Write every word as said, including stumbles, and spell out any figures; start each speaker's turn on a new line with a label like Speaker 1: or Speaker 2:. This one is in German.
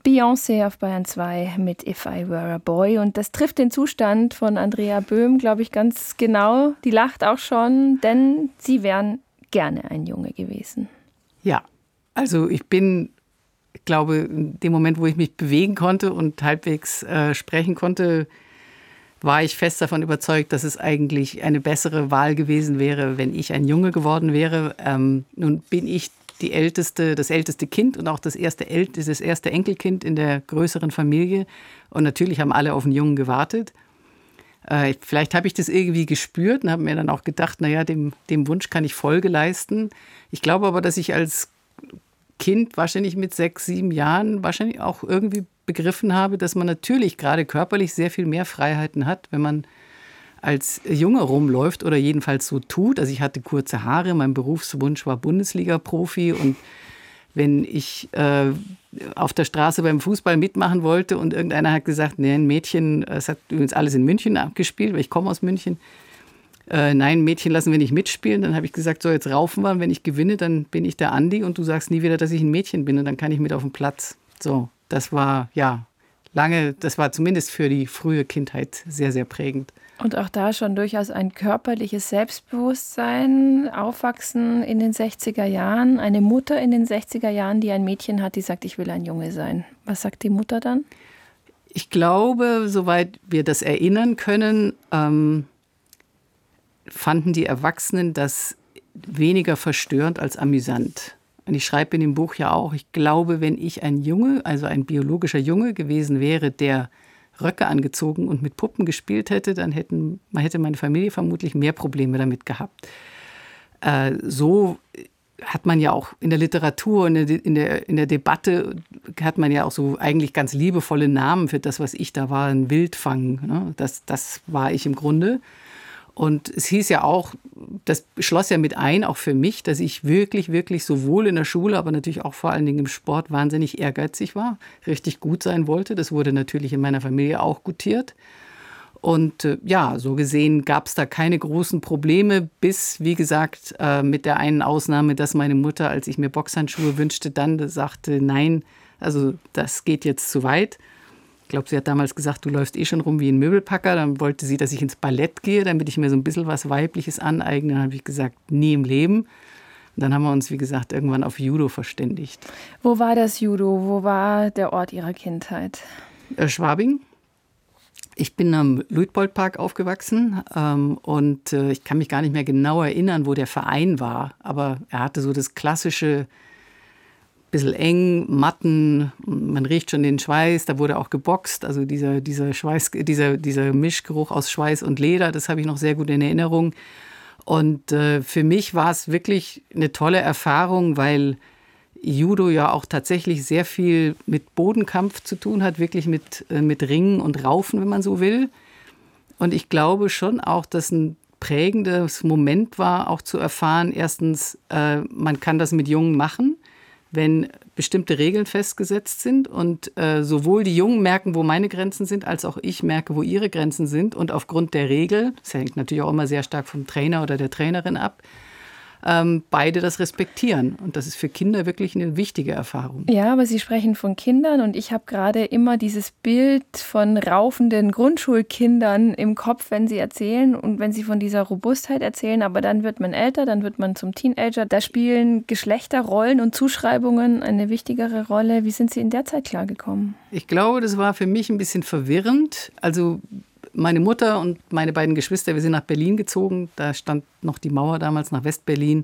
Speaker 1: Beyoncé auf Bayern zwei mit If I Were a Boy. Und das trifft den Zustand von Andrea Böhm, glaube ich, ganz genau. Die lacht auch schon, denn sie wären gerne ein Junge gewesen.
Speaker 2: Ja, also ich bin, ich glaube, in dem Moment, wo ich mich bewegen konnte und halbwegs äh, sprechen konnte, war ich fest davon überzeugt, dass es eigentlich eine bessere Wahl gewesen wäre, wenn ich ein Junge geworden wäre. Ähm, nun bin ich die älteste, das älteste Kind und auch das erste, El- das erste Enkelkind in der größeren Familie. Und natürlich haben alle auf einen Jungen gewartet. Äh, vielleicht habe ich das irgendwie gespürt und habe mir dann auch gedacht, naja, dem, dem Wunsch kann ich Folge leisten. Ich glaube aber, dass ich als Kind wahrscheinlich mit sechs, sieben Jahren wahrscheinlich auch irgendwie begriffen habe, dass man natürlich gerade körperlich sehr viel mehr Freiheiten hat, wenn man als Junge rumläuft oder jedenfalls so tut. Also ich hatte kurze Haare, mein Berufswunsch war Bundesliga-Profi und wenn ich äh, auf der Straße beim Fußball mitmachen wollte und irgendeiner hat gesagt, nee, ein Mädchen, es hat übrigens alles in München abgespielt, weil ich komme aus München, äh, nein, Mädchen lassen wir nicht mitspielen, dann habe ich gesagt, so jetzt raufen wir und wenn ich gewinne, dann bin ich der Andi und du sagst nie wieder, dass ich ein Mädchen bin und dann kann ich mit auf den Platz. So, das war, ja, lange, das war zumindest für die frühe Kindheit sehr, sehr prägend.
Speaker 1: Und auch da schon durchaus ein körperliches Selbstbewusstsein, aufwachsen in den sechziger Jahren. Eine Mutter in den sechziger Jahren, die ein Mädchen hat, die sagt, ich will ein Junge sein. Was sagt die Mutter dann?
Speaker 2: Ich glaube, soweit wir das erinnern können, ähm, fanden die Erwachsenen das weniger verstörend als amüsant. Und ich schreibe in dem Buch ja auch, ich glaube, wenn ich ein Junge, also ein biologischer Junge gewesen wäre, der Röcke angezogen und mit Puppen gespielt hätte, dann hätten, hätte meine Familie vermutlich mehr Probleme damit gehabt. Äh, so hat man ja auch in der Literatur, in der, in, der, in der Debatte, hat man ja auch so eigentlich ganz liebevolle Namen für das, was ich da war, ein Wildfang. Ne? Das, das war ich im Grunde. Und es hieß ja auch, das schloss ja mit ein, auch für mich, dass ich wirklich, wirklich sowohl in der Schule, aber natürlich auch vor allen Dingen im Sport wahnsinnig ehrgeizig war, richtig gut sein wollte. Das wurde natürlich in meiner Familie auch gutiert. Und äh, ja, so gesehen gab es da keine großen Probleme, bis, wie gesagt, äh, mit der einen Ausnahme, dass meine Mutter, als ich mir Boxhandschuhe wünschte, dann sagte, nein, also das geht jetzt zu weit. Ich glaube, sie hat damals gesagt, du läufst eh schon rum wie ein Möbelpacker. Dann wollte sie, dass ich ins Ballett gehe, damit ich mir so ein bisschen was Weibliches aneigne. Dann habe ich gesagt, nie im Leben. Und dann haben wir uns, wie gesagt, irgendwann auf Judo verständigt.
Speaker 1: Wo war das Judo? Wo war der Ort Ihrer Kindheit?
Speaker 2: Äh, Schwabing. Ich bin am Luitpoldpark aufgewachsen ähm, und äh, ich kann mich gar nicht mehr genau erinnern, wo der Verein war. Aber er hatte so das klassische, bisschen eng, Matten, man riecht schon den Schweiß, da wurde auch geboxt, also dieser, dieser, Schweiß, dieser, dieser Mischgeruch aus Schweiß und Leder, das habe ich noch sehr gut in Erinnerung. Und äh, für mich war es wirklich eine tolle Erfahrung, weil Judo ja auch tatsächlich sehr viel mit Bodenkampf zu tun hat, wirklich mit, äh, mit Ringen und Raufen, wenn man so will. Und ich glaube schon auch, dass ein prägendes Moment war, auch zu erfahren, erstens, äh, man kann das mit Jungen machen, wenn bestimmte Regeln festgesetzt sind und äh, sowohl die Jungen merken, wo meine Grenzen sind, als auch ich merke, wo ihre Grenzen sind. Und aufgrund der Regel, das hängt natürlich auch immer sehr stark vom Trainer oder der Trainerin ab, ähm, beide das respektieren. Und das ist für Kinder wirklich eine wichtige Erfahrung.
Speaker 1: Ja, aber Sie sprechen von Kindern und ich habe gerade immer dieses Bild von raufenden Grundschulkindern im Kopf, wenn Sie erzählen und wenn Sie von dieser Robustheit erzählen. Aber dann wird man älter, dann wird man zum Teenager. Da spielen Geschlechterrollen und Zuschreibungen eine wichtigere Rolle. Wie sind Sie in der Zeit klargekommen?
Speaker 2: Ich glaube, das war für mich ein bisschen verwirrend. Also meine Mutter und meine beiden Geschwister, wir sind nach Berlin gezogen. Da stand noch die Mauer damals nach Westberlin.